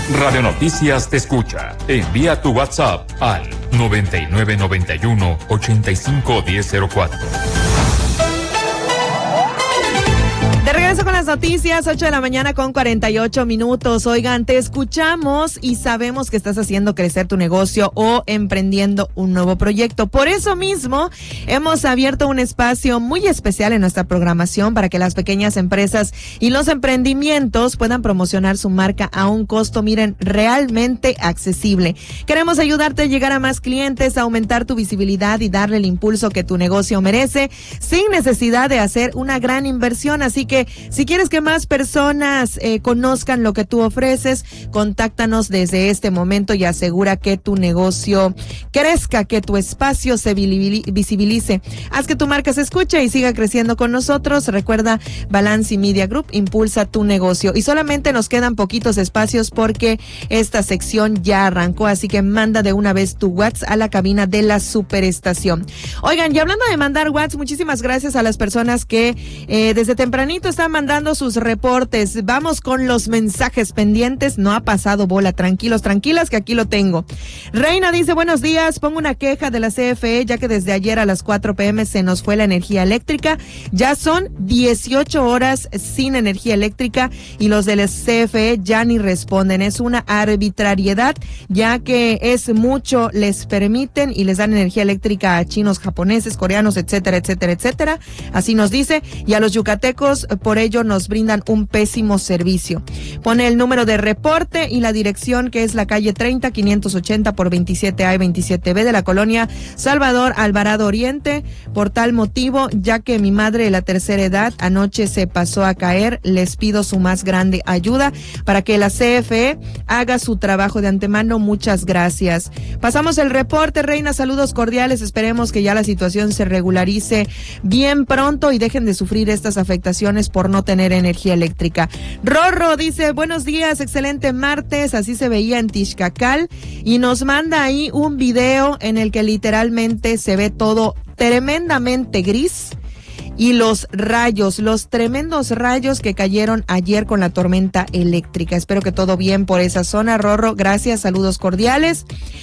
Radio Noticias te escucha. Envía tu WhatsApp al 9991-851004. De regreso con las noticias, 8 de la mañana con 48 minutos. Oigan, te escuchamos y sabemos que estás haciendo crecer tu negocio o emprendiendo un nuevo proyecto. Por eso mismo, hemos abierto un espacio muy especial en nuestra programación para que las pequeñas empresas y los emprendimientos puedan promocionar su marca a un costo, miren, realmente accesible. Queremos ayudarte a llegar a más clientes, a aumentar tu visibilidad y darle el impulso que tu negocio merece, sin necesidad de hacer una gran inversión. Así que si quieres que más personas conozcan lo que tú ofreces, contáctanos desde este momento y asegura que tu negocio crezca, que tu espacio se visibilice. Haz que tu marca se escuche y siga creciendo con nosotros. Recuerda, Balance Media Group impulsa tu negocio. Y solamente nos quedan poquitos espacios porque esta sección ya arrancó, así que manda de una vez tu WhatsApp a la cabina de la Superestación. Oigan, y hablando de mandar WhatsApp, muchísimas gracias a las personas que desde tempranito están mandando sus reportes. Vamos con los mensajes pendientes. No ha pasado bola. Tranquilos, tranquilas, que aquí lo tengo. Reina dice, buenos días. Pongo una queja de la CFE, ya que desde ayer a las 4 p.m. se nos fue la energía eléctrica. Ya son 18 horas sin energía eléctrica y los de la CFE ya ni responden. Es una arbitrariedad, ya que es mucho, les permiten y les dan energía eléctrica a chinos, japoneses, coreanos, etcétera, etcétera, etcétera. Así nos dice. Y a los yucatecos, por ello nos brindan un pésimo servicio. Pone el número de reporte y la dirección, que es la calle 30 580 por 27A y 27B de la colonia Salvador Alvarado Oriente. Por tal motivo, ya que mi madre de la tercera edad anoche se pasó a caer, les pido su más grande ayuda para que la CFE haga su trabajo de antemano. Muchas gracias. Pasamos el reporte, Reina. Saludos cordiales. Esperemos que ya la situación se regularice bien pronto y dejen de sufrir estas afectaciones por no tener energía eléctrica. Rorro dice, buenos días, excelente martes, así se veía en Tixcacal, y nos manda ahí un video en el que literalmente se ve todo tremendamente gris. Y los tremendos rayos que cayeron ayer con la tormenta eléctrica. Espero que todo bien por esa zona, Rorro. Gracias, saludos cordiales.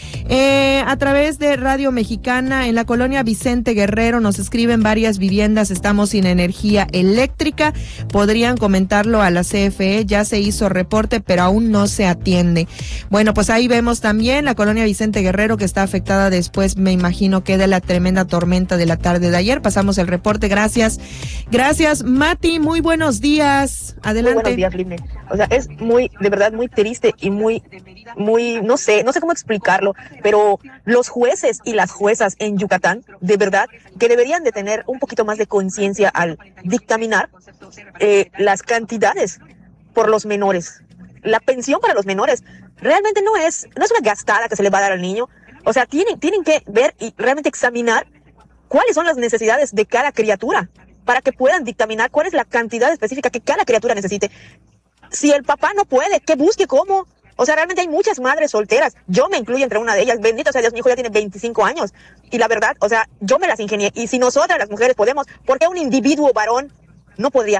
A través de Radio Mexicana, en la colonia Vicente Guerrero, nos escriben varias viviendas, estamos sin energía eléctrica. Podrían comentarlo a la CFE, ya se hizo reporte, pero aún no se atiende. Bueno, pues ahí vemos también la colonia Vicente Guerrero, que está afectada después, me imagino que de la tremenda tormenta de la tarde de ayer. Pasamos el reporte, gracias. Gracias, Mati, muy buenos días. Adelante. Muy buenos días, Livne. O sea, es de verdad muy triste y muy, no sé cómo explicarlo, pero los jueces y las juezas en Yucatán, de verdad, que deberían de tener un poquito más de conciencia al dictaminar las cantidades por los menores. La pensión para los menores realmente no es una gastada que se le va a dar al niño. O sea, tienen que ver y realmente examinar cuáles son las necesidades de cada criatura para que puedan dictaminar cuál es la cantidad específica que cada criatura necesite. Si el papá no puede, que busque cómo. O sea, realmente hay muchas madres solteras. Yo me incluyo entre una de ellas. Bendito sea Dios, mi hijo ya tiene 25 años. Y la verdad, o sea, yo me las ingenié. Y si nosotras las mujeres podemos, ¿por qué un individuo varón no podría?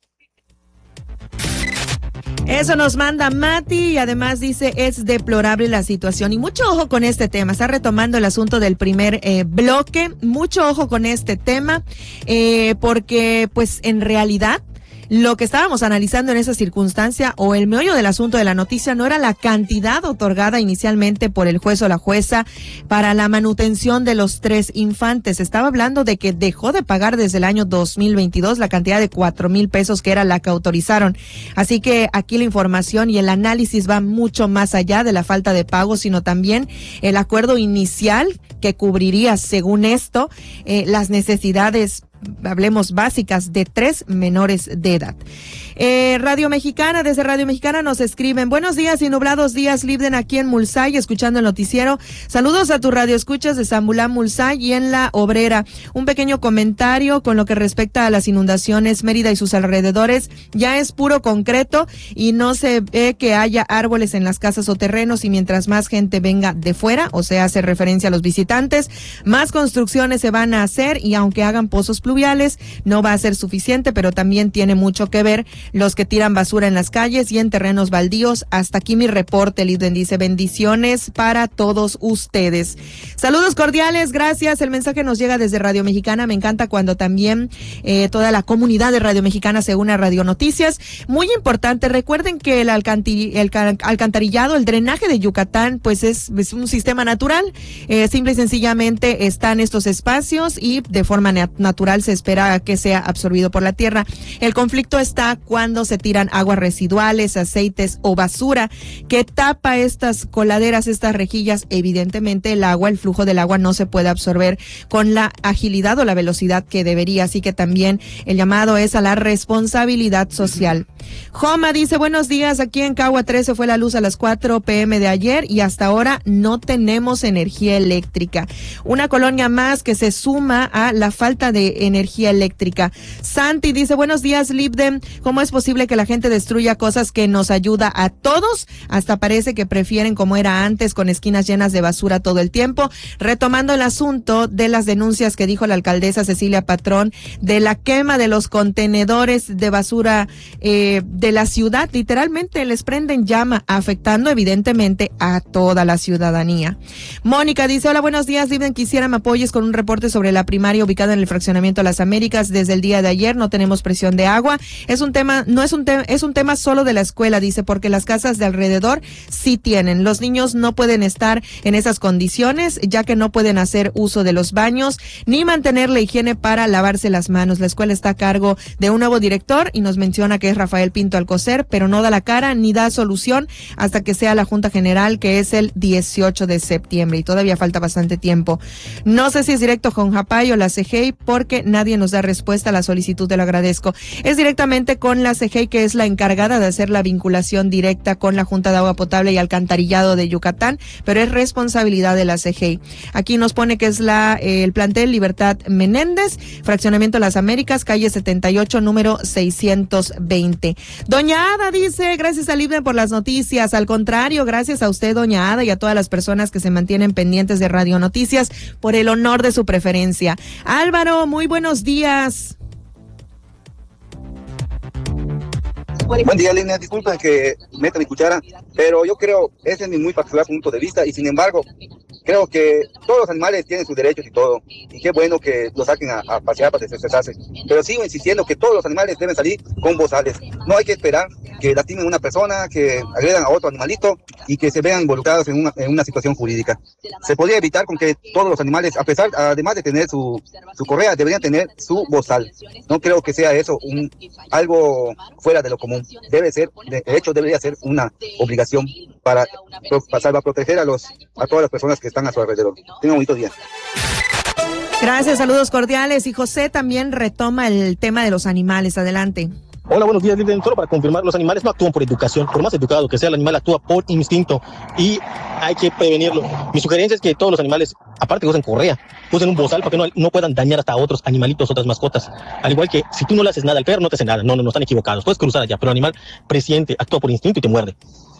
Eso nos manda Mati y además dice, es deplorable la situación. Y mucho ojo con este tema. Está retomando el asunto del primer bloque. Mucho ojo con este tema porque pues en realidad lo que estábamos analizando en esa circunstancia o el meollo del asunto de la noticia no era la cantidad otorgada inicialmente por el juez o la jueza para la manutención de los 3 infantes. Estaba hablando de que dejó de pagar desde el año 2022 la cantidad de 4,000 pesos que era la que autorizaron. Así que aquí la información y el análisis va mucho más allá de la falta de pago, sino también el acuerdo inicial que cubriría, según esto, las necesidades, hablemos básicas, de 3 menores de edad. Radio Mexicana, desde Radio Mexicana nos escriben, buenos días y nublados días, Libden, aquí en Mulsay, escuchando el noticiero. Saludos a tu radio escuchas de Zambulán, Mulsay y en La Obrera. Un pequeño comentario con lo que respecta a las inundaciones. Mérida y sus alrededores ya es puro concreto y no se ve que haya árboles en las casas o terrenos, y mientras más gente venga de fuera, o sea, hace referencia a los visitantes, más construcciones se van a hacer, y aunque hagan pozos pluviales, no va a ser suficiente, pero también tiene mucho que ver los que tiran basura en las calles y en terrenos baldíos. Hasta aquí mi reporte, Libden dice, bendiciones para todos ustedes. Saludos cordiales, gracias. El mensaje nos llega desde Radio Mexicana. Me encanta cuando también toda la comunidad de Radio Mexicana se une a Radio Noticias. Muy importante, recuerden que el alcantarillado, el drenaje de Yucatán, pues es un sistema natural. Simple y sencillamente están estos espacios y de forma natural se espera que sea absorbido por la tierra. El conflicto está cuando se tiran aguas residuales, aceites o basura que tapa estas coladeras, estas rejillas. Evidentemente el flujo del agua no se puede absorber con la agilidad o la velocidad que debería, así que también el llamado es a la responsabilidad social. Joma dice, buenos días, aquí en Cagua 13 fue la luz a las 4 p.m. de ayer y hasta ahora no tenemos energía eléctrica. Una colonia más que se suma a la falta de energía eléctrica. Santi dice, buenos días, Libden, ¿cómo es posible que la gente destruya cosas que nos ayuda a todos? Hasta parece que prefieren como era antes, con esquinas llenas de basura todo el tiempo. Retomando el asunto de las denuncias que dijo la alcaldesa Cecilia Patrón de la quema de los contenedores de basura de la ciudad, literalmente les prenden llama, afectando evidentemente a toda la ciudadanía. Mónica dice, hola, buenos días, Libden, quisiera me apoyes con un reporte sobre la primaria ubicada en el fraccionamiento Las Américas. Desde el día de ayer no tenemos presión de agua. Es un tema solo de la escuela, dice, porque las casas de alrededor sí tienen. Los niños no pueden estar en esas condiciones, ya que no pueden hacer uso de los baños ni mantener la higiene para lavarse las manos. La escuela está a cargo de un nuevo director y nos menciona que es Rafael Pinto Alcocer, pero no da la cara ni da solución hasta que sea la Junta General, que es el 18 de septiembre y todavía falta bastante tiempo. No sé si es directo con Japay o la CGI porque nadie nos da respuesta a la solicitud, te lo agradezco. Es directamente con la CGI, que es la encargada de hacer la vinculación directa con la Junta de Agua Potable y Alcantarillado de Yucatán, pero es responsabilidad de la CGI. Aquí nos pone que es el plantel Libertad Menéndez, fraccionamiento Las Américas, calle 78, número 620. Doña Ada dice, gracias a Libden por las noticias. Al contrario, gracias a usted, doña Ada, y a todas las personas que se mantienen pendientes de Radio Noticias por el honor de su preferencia. Álvaro, muy buenos días. Buen día, Lina. Disculpen que meta mi cuchara, pero yo creo, ese es mi muy particular punto de vista, y sin embargo, creo que todos los animales tienen sus derechos y todo, y qué bueno que los saquen a pasear para desestresarse, pero sigo insistiendo que todos los animales deben salir con bozales. No hay que esperar que lastimen a una persona, que agredan a otro animalito y que se vean involucrados en una situación jurídica. Se podría evitar con que todos los animales, además de tener su correa, deberían tener su bozal. No creo que sea eso algo fuera de lo común. Debe ser, de hecho, debería ser una obligación para proteger a todas las personas que están a su alrededor. Tengan un bonito día. Gracias, saludos cordiales. Y José también retoma el tema de los animales. Adelante. Hola, buenos días, Libden. Solo para confirmar, los animales no actúan por educación. Por más educado que sea, el animal actúa por instinto y hay que prevenirlo. Mi sugerencia es que todos los animales, aparte que usen correa, usen un bozal para que no puedan dañar hasta otros animalitos, otras mascotas. Al igual que si tú no le haces nada al perro, no te hace nada. No están equivocados. Puedes cruzar allá, pero el animal presiente, actúa por instinto y te muerde.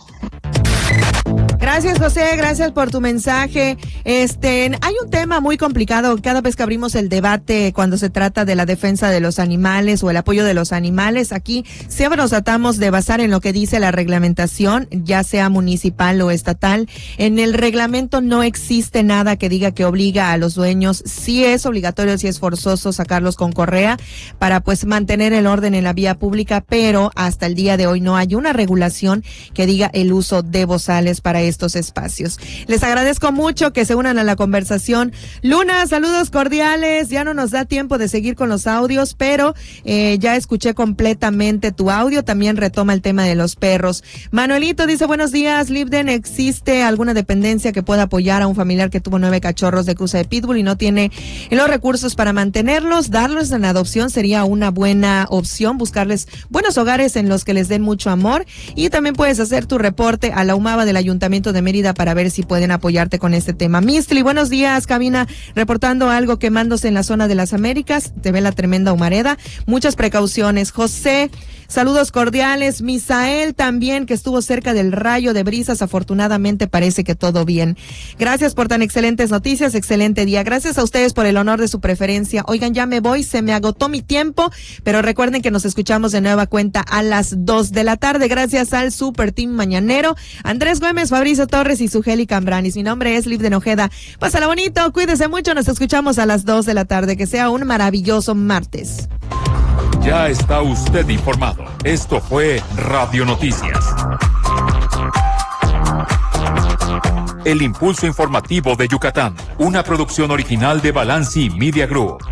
Gracias, José, gracias por tu mensaje. Hay un tema muy complicado cada vez que abrimos el debate cuando se trata de la defensa de los animales o el apoyo de los animales. Aquí siempre nos tratamos de basar en lo que dice la reglamentación, ya sea municipal o estatal. En el reglamento no existe nada que diga que obliga a los dueños, sí es obligatorio, sí es forzoso sacarlos con correa para pues mantener el orden en la vía pública, pero hasta el día de hoy no hay una regulación que diga el uso de bozales para estos espacios. Les agradezco mucho que se unan a la conversación. Luna, saludos cordiales. Ya no nos da tiempo de seguir con los audios, pero ya escuché completamente tu audio. También retoma el tema de los perros. Manuelito dice, buenos días, Libden. ¿Existe alguna dependencia que pueda apoyar a un familiar que tuvo 9 cachorros de cruza de pitbull y no tiene los recursos para mantenerlos? Darlos en adopción sería una buena opción. Buscarles buenos hogares en los que les den mucho amor. Y también puedes hacer tu reporte a la UMAVA del Ayuntamiento de Mérida para ver si pueden apoyarte con este tema. Mistli, buenos días, cabina, reportando algo quemándose en la zona de las Américas, te ve la tremenda humareda, muchas precauciones. José Saludos cordiales. Misael también, que estuvo cerca del rayo de brisas. Afortunadamente parece que todo bien. Gracias por tan excelentes noticias. Excelente día. Gracias a ustedes por el honor de su preferencia. Oigan, ya me voy. Se me agotó mi tiempo, pero recuerden que nos escuchamos de nueva cuenta a las 2 de la tarde. Gracias al Super Team Mañanero. Andrés Gómez, Fabricio Torres y Sugeli Cambranis. Mi nombre es Liv de Nojeda. Pásala bonito. Cuídese mucho. Nos escuchamos a las 2 de la tarde. Que sea un maravilloso martes. Ya está usted informado. Esto fue Radio Noticias. El impulso informativo de Yucatán. Una producción original de Balanci Media Group.